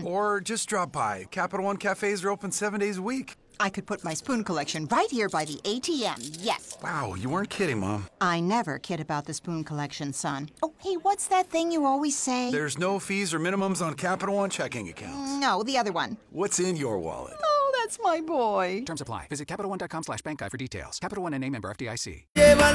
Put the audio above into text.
Or just drop by. Capital One cafes are open 7 days a week. I could put my spoon collection right here by the ATM, yes. Wow, you weren't kidding, Mom. I never kid about the spoon collection, son. Oh, hey, what's that thing you always say? There's no fees or minimums on Capital One checking accounts. No, the other one. What's in your wallet? Oh, that's my boy. Terms apply. Visit CapitalOne.com/bankguide for details. Capital One and a member FDIC. Lleva